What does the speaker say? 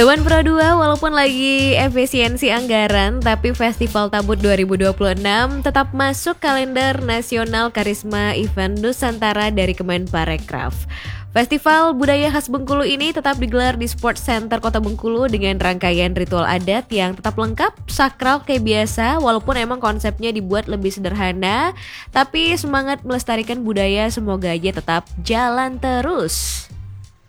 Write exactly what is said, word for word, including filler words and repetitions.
Sobat Pro dua, walaupun lagi efisiensi anggaran, tapi Festival Tambut dua ribu dua puluh enam tetap masuk kalender nasional karisma event Nusantara dari Kemenparekraf. Festival budaya khas Bengkulu ini tetap digelar di Sport Center Kota Bengkulu dengan rangkaian ritual adat yang tetap lengkap, sakral kayak biasa, walaupun emang konsepnya dibuat lebih sederhana, tapi semangat melestarikan budaya semoga aja tetap jalan terus.